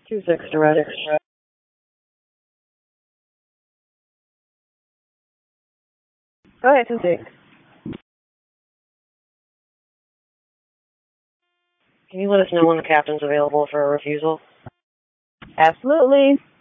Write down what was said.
2-6 direct. Go ahead, 2-6. Can you let us know when the captain's available for a refusal? Absolutely.